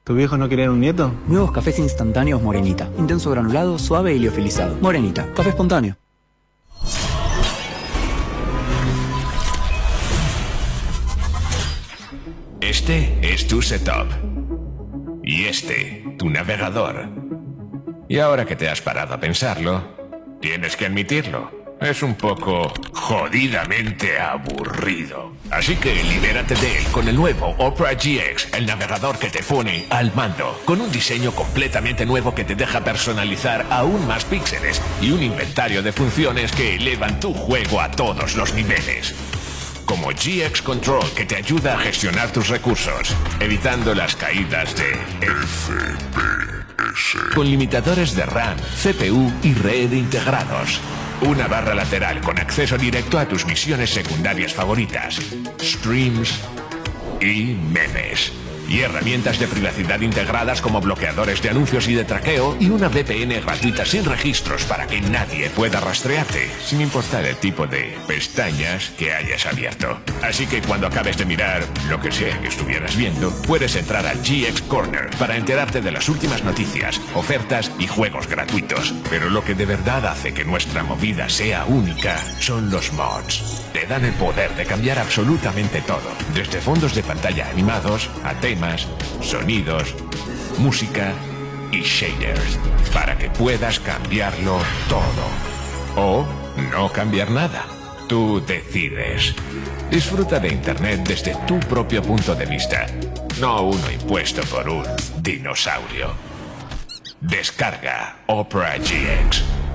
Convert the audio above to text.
¿Tu viejo no quería un nieto? Nuevos cafés instantáneos Morenita. Intenso granulado, suave y liofilizado. Morenita, café espontáneo. Este es tu setup. Y este, tu navegador. Y ahora que te has parado a pensarlo, tienes que admitirlo. Es un poco jodidamente aburrido. Así que libérate de él con el nuevo Opera GX, el navegador que te pone al mando, con un diseño completamente nuevo que te deja personalizar aún más píxeles y un inventario de funciones que elevan tu juego a todos los niveles. Como GX Control, que te ayuda a gestionar tus recursos, evitando las caídas de FPS. Con limitadores de RAM, CPU y red integrados. Una barra lateral con acceso directo a tus misiones secundarias favoritas, streams y memes. Y herramientas de privacidad integradas como bloqueadores de anuncios y de traqueo y una VPN gratuita sin registros para que nadie pueda rastrearte, sin importar el tipo de pestañas que hayas abierto. Así que cuando acabes de mirar lo que sea que estuvieras viendo, puedes entrar al GX Corner para enterarte de las últimas noticias, ofertas y juegos gratuitos. Pero lo que de verdad hace que nuestra movida sea única son los mods. Te dan el poder de cambiar absolutamente todo, desde fondos de pantalla animados a temas, sonidos, música y shaders, para que puedas cambiarlo todo. O no cambiar nada. Tú decides. Disfruta de Internet desde tu propio punto de vista, no uno impuesto por un dinosaurio. Descarga Opera GX.